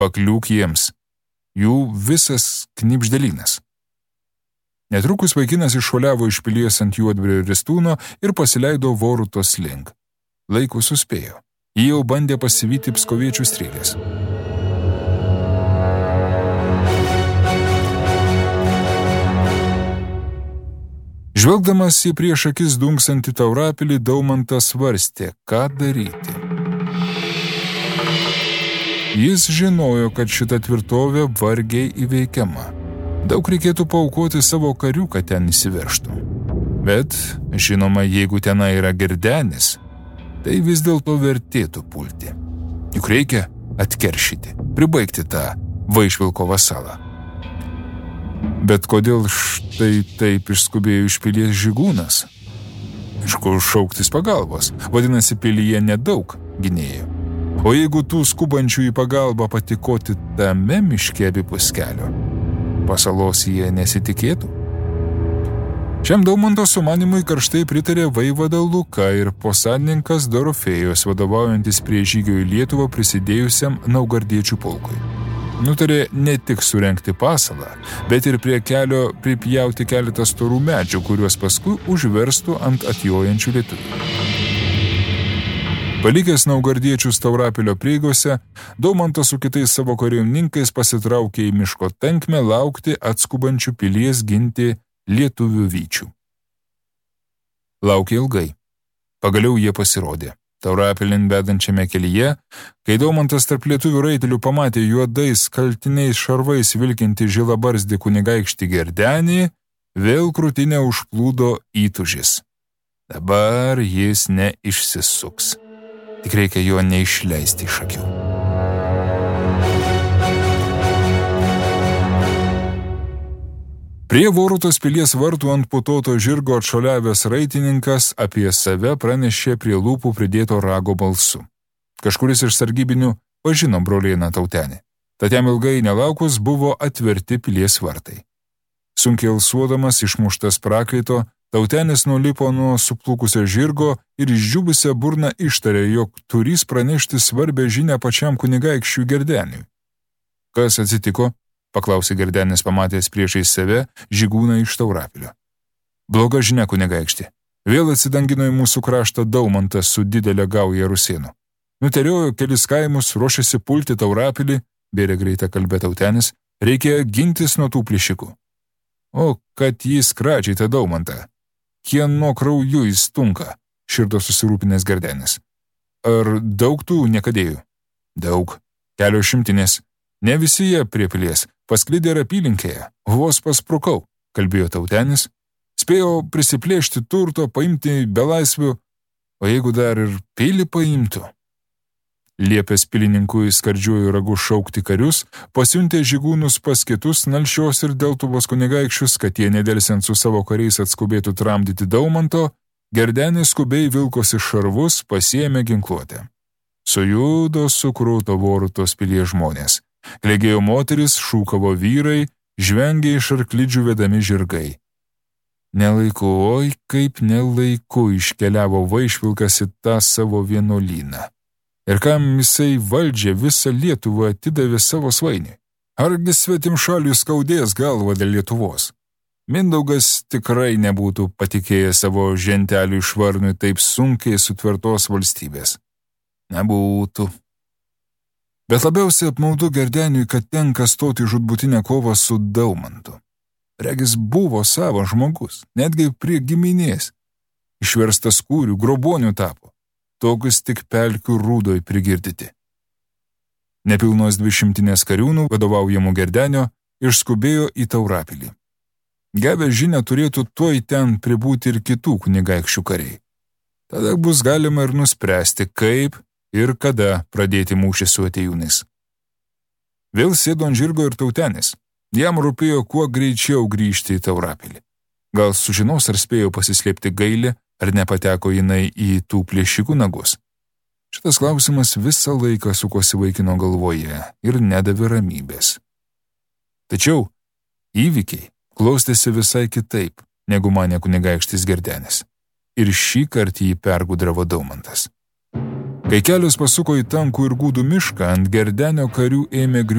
pakliūk jiems, jų visas knibždelynas. Netrukus vaikinas iššuoliavo iš pilies ant juodbrio ristūno ir pasileido Vorutos link. Laiku suspėjo. Jį jau bandė pasivyti pskoviečių strėlės. Žvelgdamas į prieš akis dunksantį taurapilį, Daumantas svarstė, ką daryti. Jis žinojo, kad šita tvirtovė vargiai įveikiama. Daug reikėtų paaukoti savo karių, kad ten įsiveržtų. Bet, žinoma, jeigu tenai yra Girdenis, tai vis dėlto vertėtų pulti. Juk reikia atkeršyti, pribaigti tą Vaišvilko vasalą. Bet kodėl štai taip išskubėjo iš pilies Žygūnas? Iš kur šauktis pagalbos? Vadinasi, pilyje nedaug gynėjų. O jeigu tų skubančių į pagalbą patikoti tame miške abipus kelio, pasalos jie nesitikėtų? Šiam Daumanto sumanimui karštai pritarė vaivada Luka ir posadininkas Dorofėjos, vadovaujantis prie žygio į Lietuvą prisidėjusiam naugardiečių pulkui. Nutarė ne tik surengti pasalą, bet ir prie kelio pripjauti keletą storų medžių, kuriuos paskui užverstų ant atjojančių lietuvių. Palikęs naugardiečius Taurapilio prieigose, Daumantas su kitais savo kariauninkais pasitraukė į miško tankmę laukti atskubančių pilies ginti lietuvių vyčių. Laukė ilgai. Pagaliau jie pasirodė. Taurapilin vedančiame kelyje, kai Daumantas tarp lietuvių raitelių pamatė juodais kaltiniais šarvais vilkinti žilabarzdį kunigaikštį Girdenį, vėl krūtinę užplūdo įtūžis. Dabar jis neišsisuks. Tik reikia jo neišleisti iš akių. Prie Vorutos pilies vartų ant putoto žirgo atšuoliavęs raitininkas apie save pranešė prie lūpų pridėto rago balsu. Kažkuris iš sargybinių pažino brolieną Tautenį. Tad jam ilgai nelaukus buvo atverti pilies vartai. Sunkiai alsuodamas išmuštas prakaito, Tautenis nulipo nuo suplūkusio žirgo ir išdžiūbusią burną ištarė, jog turys pranešti svarbę žinią pačiam kunigaikščiui Girdeniui. Kas atsitiko? Paklausė Girdenis, pamatęs priešais save Žygūną iš Taurapilio. Bloga žinia, kunigaikšti. Vėl atsidangino į mūsų kraštą Daumantas su didelė gauja rusėnų. Nuteriojo kelis kaimus, ruošėsi pulti Taurapilį, bėrė greitą kalbę Tautenis, reikia gintis nuo tų plėšikų. O, kad jis kračiai tą Daumantą. Kieno krauju jis tunka, širdo susirūpinęs Girdenis. Ar daug tų niekadėjų? Daug. Kelios šimtinės. Ne visi jie prie pilies, pasklidė ir apylinkėje, vos pasprukau, kalbėjo Tautenis, spėjo prisiplėšti turto, paimti belaisvių, o jeigu dar ir pilį paimtų. Liepęs pilininkui skardžiuoju ragu šaukti karius, pasiuntė Žygūnus pas kitus Nalšios ir Deltuvos kunigaikščius, kad jie nedelsiant su savo kariais atskubėtų tramdyti Daumanto, Girdenis skubiai vilkosi šarvus, pasiėmė ginkluotę. Sujudo sukrūto Vorutos pilies žmonės. Klegėjo moteris, šūkavo vyrai, žvengė iš arklidžių vedami žirgai. Nelaiku, oi kaip nelaiku iškeliavo Vaišvilkas į tą savo vienuolyną. Ir kam jisai valdžią visą Lietuvą atidavė savo svainį? Argi svetimšaliui skaudės galva dėl Lietuvos? Mindaugas tikrai nebūtų patikėjęs savo žentelių išvarnui taip sunkiai sutvertos valstybės. Nebūtų. Bet labiausiai apmaudu Girdeniui, kad tenka stoti žūtbūtinę kovą su Daumantu. Regis buvo savo žmogus, netgi prie giminės. Išverstas kūrių, grobonių tapo. Tokius tik pelkių rūdoj prigirdyti. Nepilnos 200 kariūnų, vadovaujamų Girdenio, išskubėjo į Taurapilį. Gavę žinią turėtų tuoj ten pribūti ir kitų kunigaikščių kariai. Tada bus galima ir nuspręsti, kaip ir kada pradėti mūšį su atėjūnais. Vėl sėdo ant žirgo ir Tautenis. Jam rūpėjo kuo greičiau grįžti į Taurapilį. Gal sužinos, ar spėjo pasislėpti Gailė, ar nepateko jinai į tų plėšikų nagus. Šitas klausimas visą laiką sukosi vaikino galvoje ir nedavė ramybės. Tačiau įvykiai klostėsi visai kitaip, negu manė kunigaikštis Girdenis. Ir šį kartą jį pergudravo Daumantas. Kai kelias pasuko į tankų ir gūdų mišką, ant gerdenio karių ėmė griūti